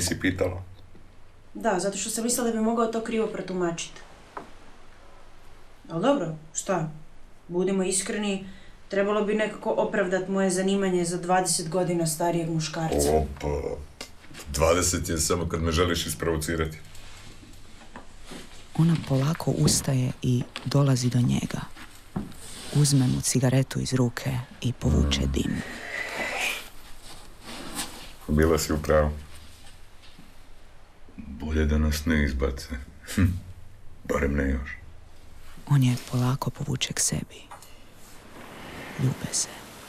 nisi pitala? Da, zato što sam mislila da bi mogao to krivo protumačiti. Ali dobro, šta? Budimo iskreni, trebalo bi nekako opravdati moje zanimanje za 20 godina starijeg muškarca. Opa, 20 je samo kad me želiš isprovocirati. Ona polako ustaje i dolazi do njega. Uzme mu cigaretu iz ruke i povuče dim. Bila si u pravu. Bolje da nas ne izbace. Barem ne još. On je polako povuče k sebi. Ljube se.